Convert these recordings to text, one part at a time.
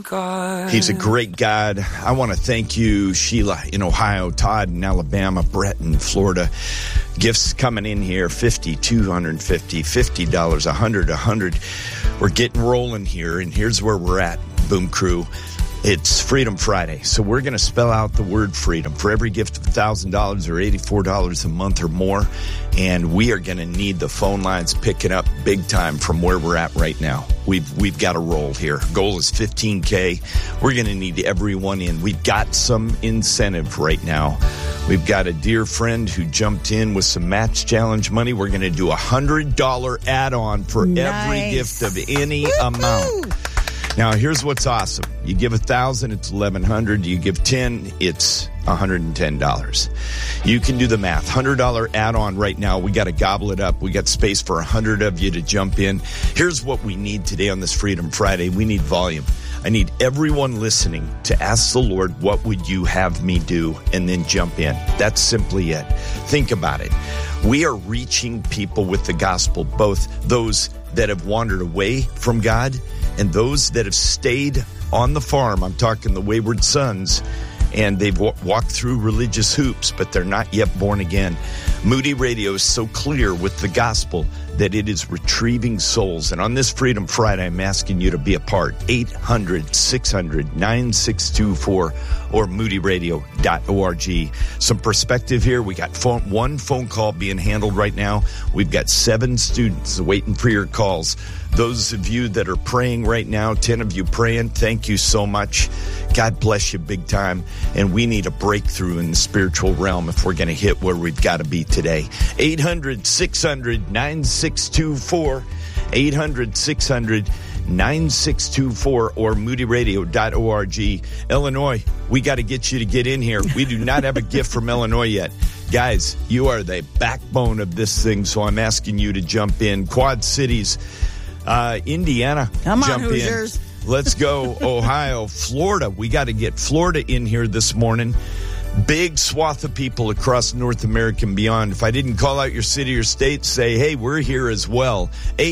God. He's a great God. I want to thank you, Sheila in Ohio, Todd in Alabama, Brett in Florida. Gifts coming in here, $50, $250, $50, $100, $100. We're getting rolling here, and here's where we're at, Boom Crew. It's Freedom Friday, so we're going to spell out the word freedom for every gift of $1,000 or $84 a month or more, and we are going to need the phone lines picking up big time from where we're at right now. We've got to roll here. Goal is $15K. We're going to need everyone in. We've got some incentive right now. We've got a dear friend who jumped in with some match challenge money. We're going to do a $100 add-on for every gift of any amount. Now, here's what's awesome. You give $1,000, it's $1,100. You give $10, it's $110. You can do the math. $100 add-on right now. We got to gobble it up. We got space for 100 of you to jump in. Here's what we need today on this Freedom Friday. We need volume. I need everyone listening to ask the Lord, what would you have me do? And then jump in. That's simply it. Think about it. We are reaching people with the gospel, both those that have wandered away from God and those that have stayed on the farm. I'm talking the wayward sons, and they've walked through religious hoops, but they're not yet born again. Moody Radio is so clear with the gospel that it is retrieving souls. And on this Freedom Friday, I'm asking you to be a part. 800-600-9624 or moodyradio.org. Some perspective here. We got one phone call being handled right now. We've got 7 students waiting for your calls. Those of you that are praying right now, 10 of you praying, thank you so much. God bless you big time. And we need a breakthrough in the spiritual realm if we're going to hit where we've got to be today. 800-600-9624. 800-600-9624 or moodyradio.org. Illinois, we got to get you to get in here. We do not have a gift from Illinois yet. Guys, you are the backbone of this thing, so I'm asking you to jump in. Quad Cities, Indiana, come on, jump Hoosiers. in. Let's go. Ohio, Florida. We got to get Florida in here this morning. Big swath of people across North America and beyond. If I didn't call out your city or state, say, hey, we're here as well.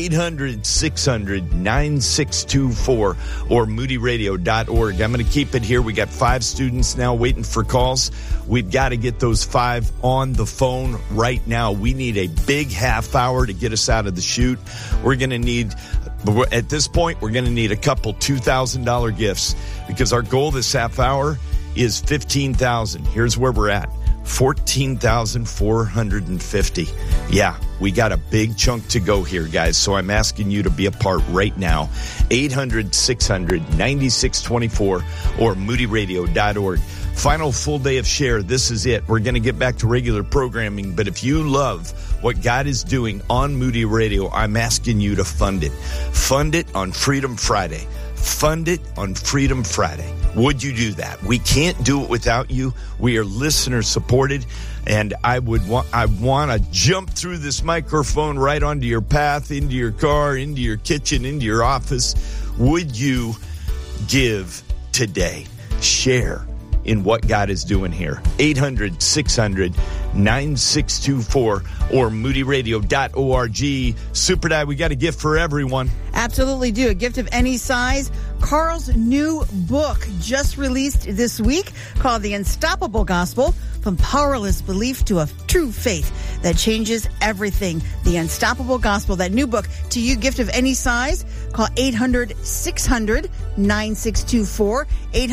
800-600-9624 or moodyradio.org. I'm going to keep it here. We got 5 students now waiting for calls. We've got to get those 5 on the phone right now. We need a big half hour to get us out of the chute. We're going to need... At this point, we're going to need a couple $2,000 gifts because our goal this half hour is $15,000. Here's where we're at. $14,450. Yeah, we got a big chunk to go here, guys. So I'm asking you to be a part right now. 800-600-9624 or moodyradio.org. Final full day of share. This is it. We're going to get back to regular programming. But if you love what God is doing on Moody Radio, I'm asking you to fund it. Fund it on Freedom Friday. Fund it on Freedom Friday. Would you do that? We can't do it without you. We are listener supported, and I want to jump through this microphone right onto your path, into your car, into your kitchen, into your office. Would you give today? Share in what God is doing here. 800-600-9624 or moodyradio.org. Super Dad, we got a gift for everyone. Absolutely do. A gift of any size. Carl's new book just released this week called The Unstoppable Gospel, From Powerless Belief to a True Faith That Changes Everything. The Unstoppable Gospel, that new book to you, gift of any size. Call 800-600-9624,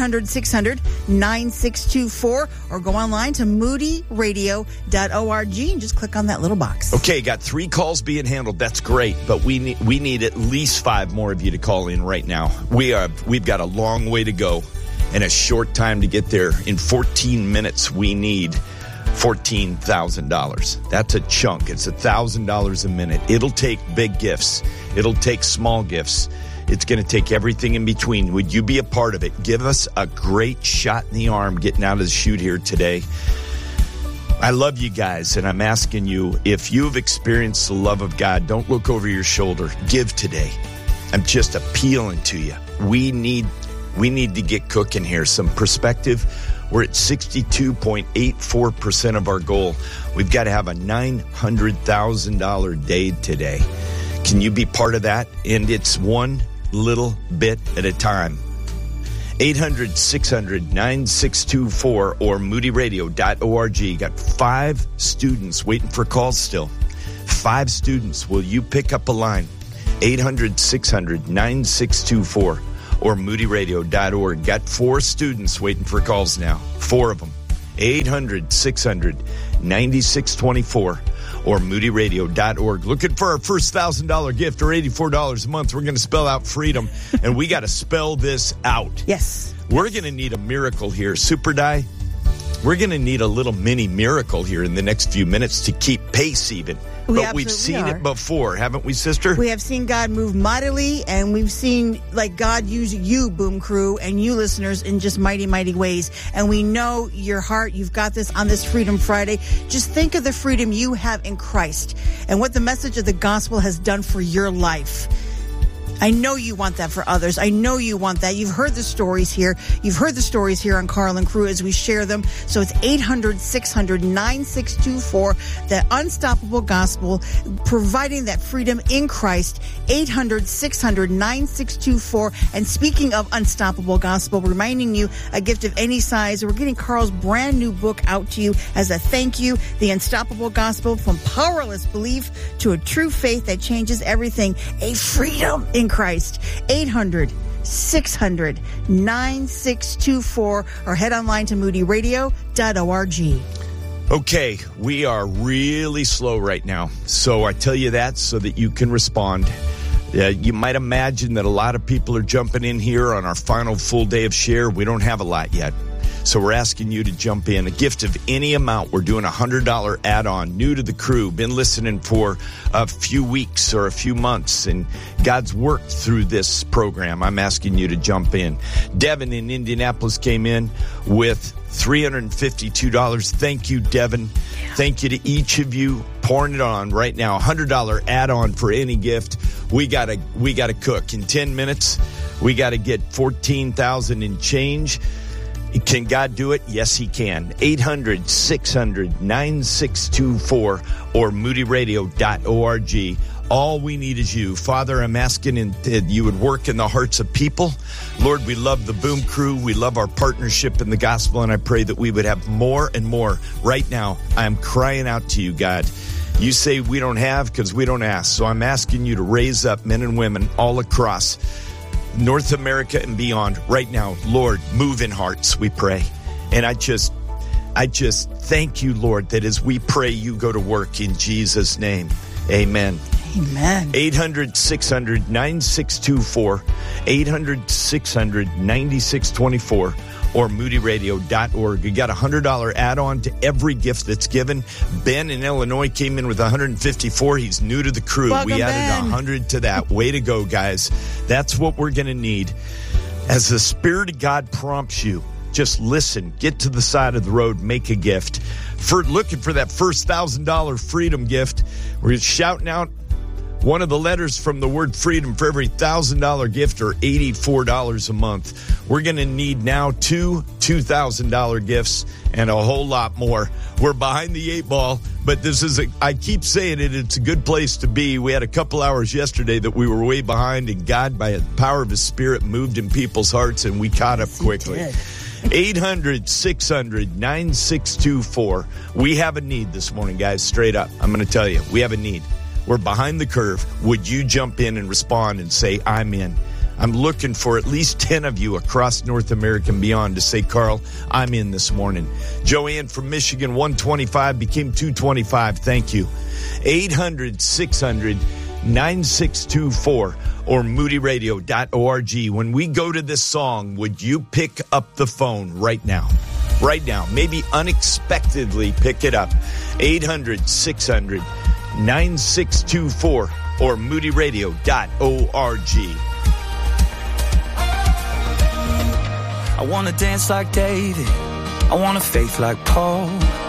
800-600-9624, or go online to moodyradio.org and just click on that little box. Okay, got 3 calls being handled. That's great, but we need at least 5 more of you to call in right now. We've got a long way to go and a short time to get there. In 14 minutes, we need $14,000. That's a chunk. It's $1,000 a minute. It'll take big gifts. It'll take small gifts. It's going to take everything in between. Would you be a part of it? Give us a great shot in the arm getting out of the chute here today. I love you guys, and I'm asking you, if you've experienced the love of God, don't look over your shoulder. Give today. I'm just appealing to you. We need to get cooking here. Some perspective. We're at 62.84% of our goal. We've got to have a $900,000 day today. Can you be part of that? And it's one little bit at a time. 800-600-9624 or moodyradio.org. Got 5 students waiting for calls still. 5 students. Will you pick up a line? 800-600-9624 or moodyradio.org. Got 4 students waiting for calls now. 4 of them. 800-600-9624 or moodyradio.org. Looking for our first $1,000 gift or $84 a month. We're going to spell out freedom, and we got to spell this out. Yes. We're going to need a miracle here. Super Di, we're going to need a little mini miracle here in the next few minutes to keep pace even. But we've seen it before, haven't we, sister? We have seen God move mightily, and we've seen God use you, Boom Crew, and you listeners in just mighty, mighty ways. And we know your heart. You've got this on this Freedom Friday. Just think of the freedom you have in Christ and what the message of the gospel has done for your life. I know you want that for others. I know you want that. You've heard the stories here. You've heard the stories here on Carl and Crew as we share them. So it's 800-600-9624, the unstoppable gospel, providing that freedom in Christ. 800-600-9624. And speaking of unstoppable gospel, reminding you a gift of any size. We're getting Carl's brand new book out to you as a thank you. The Unstoppable Gospel, from powerless belief to a true faith that changes everything. A freedom in Christ. 800-600-9624 or head online to moodyradio.org. Okay, we are really slow right now. So I tell you that so that you can respond. You might imagine that a lot of people are jumping in here on our final full day of share. We don't have a lot yet. So we're asking you to jump in. A gift of any amount. We're doing a $100 add-on. New to the crew. Been listening for a few weeks or a few months. And God's worked through this program. I'm asking you to jump in. Devin in Indianapolis came in with $352. Thank you, Devin. Yeah. Thank you to each of you pouring it on right now. $100 add-on for any gift. We gotta cook. In 10 minutes, we got to get $14,000 in change. Can God do it? Yes, he can. 800-600-9624 or moodyradio.org. All we need is you. Father, I'm asking that you would work in the hearts of people. Lord, we love the Boom Crew. We love our partnership in the gospel, and I pray that we would have more and more. Right now, I'm crying out to you, God. You say we don't have because we don't ask. So I'm asking you to raise up men and women all across North America and beyond right now. Lord, move in hearts, we pray. And I just thank you, Lord, that as we pray, you go to work in Jesus' name. Amen. Amen. 800-600-9624, 800-600-9624, or moodyradio.org. You got a $100 add-on to every gift that's given. Ben in Illinois came in with $154. He's new to the crew. Welcome, we added Ben. $100 to that. Way to go, guys. That's what we're going to need. As the Spirit of God prompts you, just listen, get to the side of the road, make a gift. For looking for that first $1,000 freedom gift, we're shouting out one of the letters from the word freedom for every $1,000 gift, or $84 a month. We're going to need now 2 $2,000 gifts and a whole lot more. We're behind the 8 ball, but this is I keep saying it, it's a good place to be. We had a couple hours yesterday that we were way behind, and God, by the power of his Spirit, moved in people's hearts, and we caught up quickly. 800-600-9624. We have a need this morning, guys, straight up. I'm going to tell you, we have a need. We're behind the curve. Would you jump in and respond and say, I'm in? I'm looking for at least 10 of you across North America and beyond to say, Carl, I'm in this morning. Joanne from Michigan, 125 became 225. Thank you. 800-600-9624 or moodyradio.org. When we go to this song, would you pick up the phone right now? Right now. Maybe unexpectedly pick it up. 800-600-9624 or moodyradio.org. I want to dance like David. I want a faith like Paul.